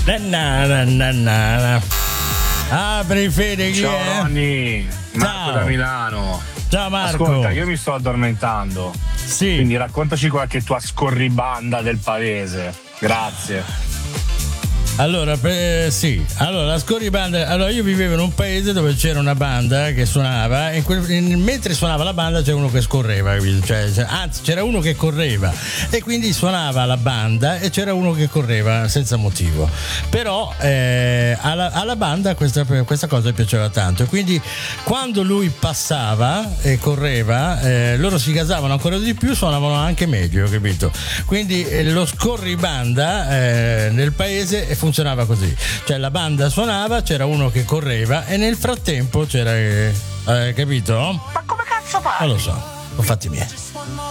Apri Fede, chi Ciao è? Ronny, Marco Ciao. da Milano. Ciao Marco. Ascolta, io mi sto addormentando. Sì. Quindi raccontaci qualche tua scorribanda del pavese. Grazie. Allora, sì, allora la scorribanda. Allora, io vivevo in un paese dove c'era una banda che suonava e mentre suonava la banda c'era uno che scorreva, capito? Anzi, c'era uno che correva e quindi suonava la banda e c'era uno che correva senza motivo. Però alla banda questa cosa piaceva tanto e quindi quando lui passava e correva, loro si gasavano ancora di più, suonavano anche meglio, capito? Quindi lo scorribanda nel paese funzionava così, cioè la banda suonava, c'era uno che correva e nel frattempo c'era capito? Ma come cazzo fai? Non lo so, ho fatti miei.